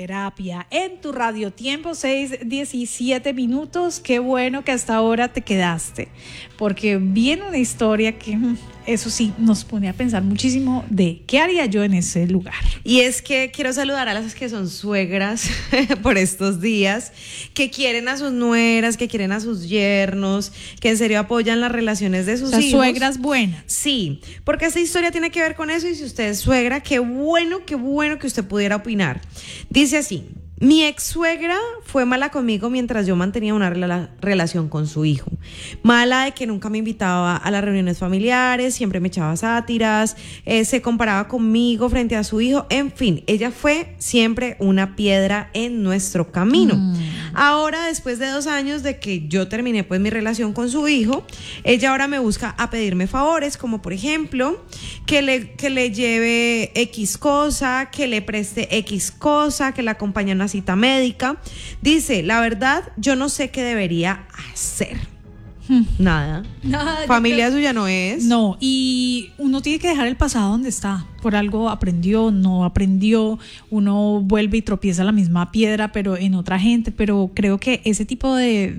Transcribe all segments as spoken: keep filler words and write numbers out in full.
Terapia en tu radio tiempo, seis diecisiete minutos. Qué bueno que hasta ahora te quedaste, porque viene una historia que eso sí nos pone a pensar muchísimo de qué haría yo en ese lugar. Y es que quiero saludar a las que son suegras por estos días, que quieren a sus nueras, que quieren a sus yernos, que en serio apoyan las relaciones de sus o sea, hijos. Suegras buenas. Sí, porque esta historia tiene que ver con eso, y si usted es suegra, qué bueno, qué bueno que usted pudiera opinar. Dice así: mi ex suegra fue mala conmigo mientras yo mantenía una rela- relación con su hijo. Mala de que nunca me invitaba a las reuniones familiares, siempre me echaba sátiras, eh, se comparaba conmigo frente a su hijo. En fin, ella fue siempre una piedra en nuestro camino. Mm. Ahora, después de dos años de que yo terminé pues mi relación con su hijo, ella ahora me busca a pedirme favores, como por ejemplo, que le, que le lleve X cosa, que le preste X cosa, que la acompañe a una cita médica. Dice, la verdad, yo no sé qué debería hacer. Hmm. Nada. Nada. Familia suya no es. No, y uno tiene que dejar el pasado donde está. Por algo aprendió, no aprendió, uno vuelve y tropieza la misma piedra, pero en otra gente. Pero creo que ese tipo de,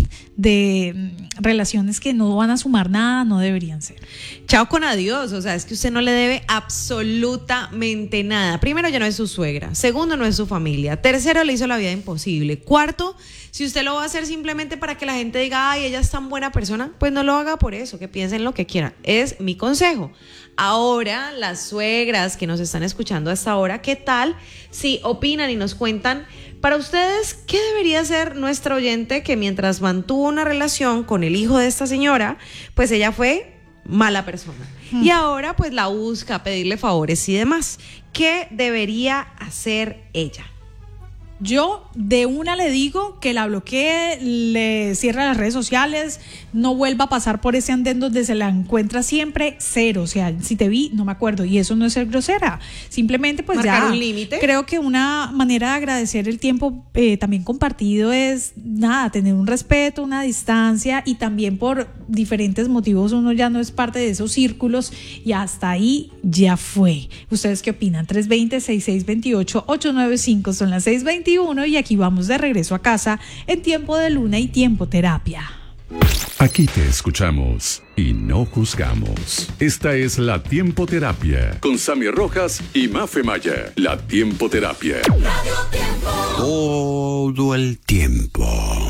de relaciones que no van a sumar nada no deberían ser. Chao con adiós, o sea, es que usted no le debe absolutamente nada. Primero, ya no es su suegra. Segundo, no es su familia. Tercero, le hizo la vida imposible. Cuarto, si usted lo va a hacer simplemente para que la gente diga, ay, ella es tan buena persona, pues no lo haga por eso, que piensen lo que quieran. Es mi consejo. Ahora, las suegras que nos están escuchando hasta ahora, ¿qué tal si opinan y nos cuentan para ustedes qué debería hacer nuestra oyente que mientras mantuvo una relación con el hijo de esta señora, pues ella fue mala persona? Hmm. Y ahora pues la busca, pedirle favores y demás. ¿Qué debería hacer ella? Yo de una le digo que la bloquee, le cierre las redes sociales, no vuelva a pasar por ese andén donde se la encuentra siempre, cero. O sea, si te vi, no me acuerdo, y eso no es ser grosera. Simplemente pues marcar ya un límite. Creo que una manera de agradecer el tiempo eh, también compartido es nada, tener un respeto, una distancia, y también por diferentes motivos uno ya no es parte de esos círculos y hasta ahí ya fue. ¿Ustedes qué opinan? tres dos cero, seis seis dos ocho, ocho nueve cinco, son las seis veintiuno. Y aquí vamos de regreso a casa en Tiempo de Luna y Tiempo Terapia. Aquí te escuchamos y no juzgamos. Esta es la Tiempo Terapia con Sammy Rojas y Mafe Maya. La Tiempo Terapia. Todo el tiempo.